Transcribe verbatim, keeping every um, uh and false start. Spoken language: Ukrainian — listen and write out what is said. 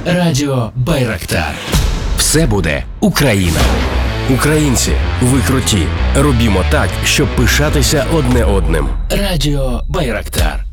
Радіо Байрактар. Все буде Україна. Українці, ви круті. Робімо так, щоб пишатися одне одним. Радіо Байрактар.